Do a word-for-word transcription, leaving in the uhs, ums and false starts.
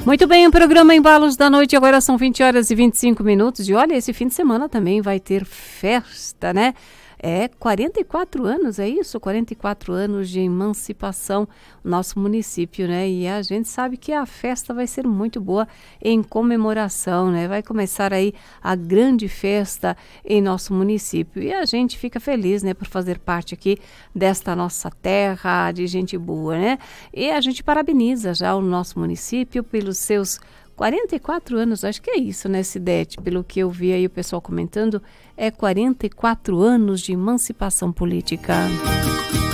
Muito bem, o programa Embalos da Noite, agora são vinte horas e vinte e cinco minutos. E olha, esse fim de semana também vai ter festa, né? É quarenta e quatro anos, é isso? quarenta e quatro anos de emancipação no nosso município, né? E a gente sabe que a festa vai ser muito boa em comemoração, né? Vai começar aí a grande festa em nosso município. E a gente fica feliz, né? Por fazer parte aqui desta nossa terra de gente boa, né? E a gente parabeniza já o nosso município pelos seus quarenta e quatro anos, acho que é isso, né, Cidete? Pelo que eu vi aí o pessoal comentando, é quarenta e quatro anos de emancipação política.